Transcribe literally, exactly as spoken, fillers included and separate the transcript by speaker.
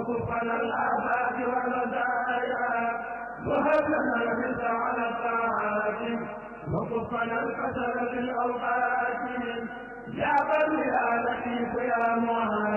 Speaker 1: وكفنا الآفات والمزايا وهب لنا الرزق على الطاعات وكفنا الكسل في الأوقات يا بر يا لطيف يا معاذ